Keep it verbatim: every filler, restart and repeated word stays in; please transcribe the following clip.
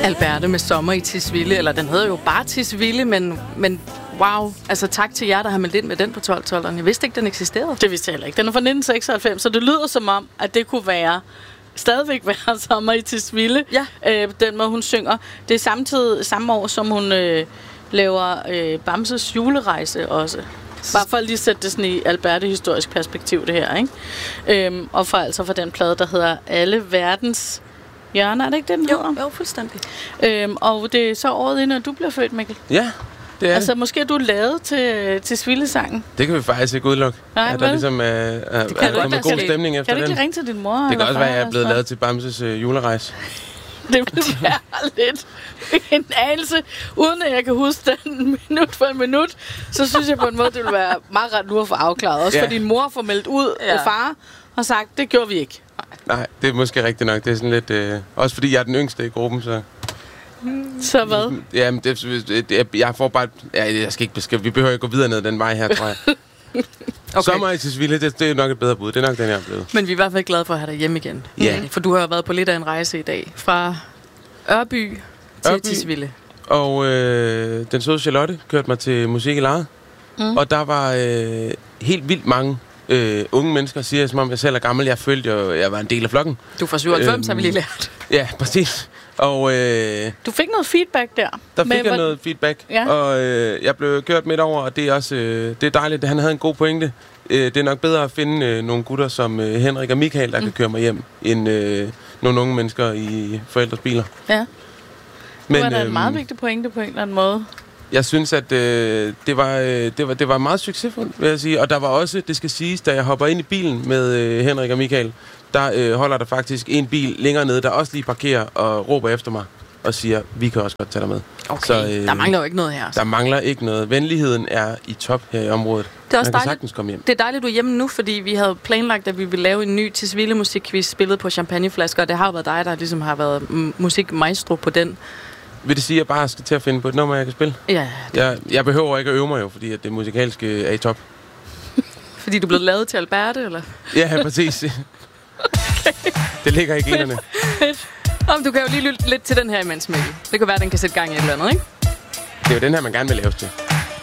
Alberte med Sommer i Tisvilde, eller den hedder jo bare Tisvilde, men, men wow, altså tak til jer, der har meldt ind med den på tolv-tolveren. Jeg vidste ikke, den eksisterede. Det vidste jeg heller ikke. Den er fra nitten seksoghalvfems, så det lyder som om, at det kunne være stadigvæk være Sommer i Tisvilde, ja. øh, den måde hun synger. Det er samtidig samme år, som hun øh, laver øh, Bamses julerejse også. Bare for at lige sætte det sådan i Alberte historisk perspektiv, det her, ikke? Øhm, og for altså for den plade, der hedder Alle Verdens Hjørner, er det ikke det, den jo, hedder? Jo, fuldstændig. Øhm, og det er så året inden, at du bliver født, Mikkel. Ja, det er Altså, måske er du lavet til, til Svildesangen. Det kan vi faktisk ikke udelukke. Nej, at der ligesom er, er, er kommet god stemning efter den. Kan du ikke ringe til din mor? Det kan også være, at jeg er blevet far, lavet til Bamses øh, julerejse. Det ville være lidt en anelse. Uden at jeg kan huske den minut for en minut, så synes jeg på en måde, det ville være meget ret nu at få afklaret. Også ja. For din mor får meldt ud af ja. far og sagt, det gjorde vi ikke. Nej, det er måske rigtigt nok. Det er sådan lidt... Øh, også fordi jeg er den yngste i gruppen, så... Så hvad? Jamen, det, det, jeg får bare... Ja, jeg skal ikke beskrive... Vi behøver ikke gå videre ned den vej her, tror jeg. Okay. Sommer i Tisvilde, det, det er nok et bedre bud. Det er nok den, jeg er blevet. Men vi er i hvert fald glade for at have dig hjemme igen. Ja. For du har jo været på lidt af en rejse i dag. Fra Ørby til Ørby. Tisvilde. Og øh, den søde Charlotte kørte mig til Musik i Lejet. Mm. Og der var øh, helt vildt mange øh, unge mennesker, siger jeg, som om jeg selv er gammel. Jeg følte jo, jeg var en del af flokken. Du fra syvoghalvfems, øhm, har vi lige lært. Ja, præcis. Og, øh, du fik noget feedback der. Der fik jeg noget feedback, ja. Og øh, jeg blev kørt midt over, og det er også øh, det er dejligt. Han havde en god pointe. Øh, det er nok bedre at finde øh, nogle gutter som øh, Henrik og Michael, der mm. kan køre mig hjem, end øh, nogle unge mennesker i forældres biler. Ja. Men, det var da øh, en meget vigtig pointe på en eller anden måde. Jeg synes, at øh, det, var, øh, det, var, det var meget succesfuldt, vil jeg sige. Og der var også, det skal siges, da jeg hopper ind i bilen med øh, Henrik og Michael, der øh, holder der faktisk en bil længere nede, der også lige parkerer og råber efter mig og siger, vi kan også godt tage dig med. Okay, så, øh, der mangler jo ikke noget her. Så. Der mangler ikke noget. Venligheden er i top her i området. Det er også Man kan dejligt. sagtens komme hjem. Det er dejligt, du er hjemme nu, fordi vi havde planlagt, at vi ville lave en ny Tisvilde musikquiz spillet på champagneflasker, og det har været dig, der ligesom har været m- musikmaestro på den. Vil det sige, at jeg bare skal til at finde på et nummer, jeg kan spille? Ja. Jeg, jeg behøver ikke at øve mig jo, fordi at det musikalske er i top. Fordi du er blevet lavet til Alberte, eller? Ja, præcis. Okay. Det ligger i generne. Om du kan jo lige lytte lidt til den her imens, Mikkel. Det kan være, at den kan sætte gang i et eller andet, ikke? Det er jo den her, man gerne vil laves til.